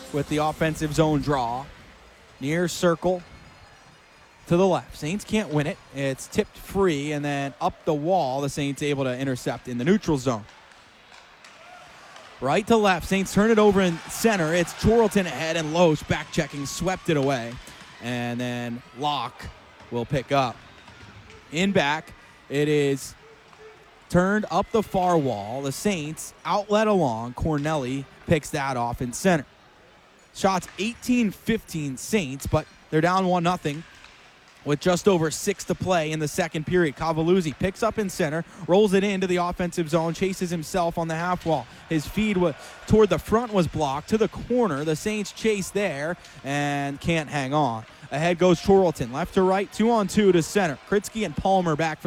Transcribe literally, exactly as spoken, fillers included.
with the offensive zone draw. Near circle to the left. Saints can't win it. It's tipped free, and then up the wall, the Saints able to intercept in the neutral zone. Right to left, Saints turn it over in center. It's Chorlton ahead, and Loesch back checking, swept it away. And then Locke will pick up. In back, it is turned up the far wall. The Saints outlet along. Corneli picks that off in center. Shots eighteen fifteen Saints, but they're down one nothing with just over six to play in the second period. Cavalluzzi picks up in center, rolls it into the offensive zone, chases himself on the half wall. His feed was, toward the front was blocked to the corner. The Saints chase there and can't hang on. Ahead goes Chorlton, left to right, two on two to center. Kritzky and Palmer back for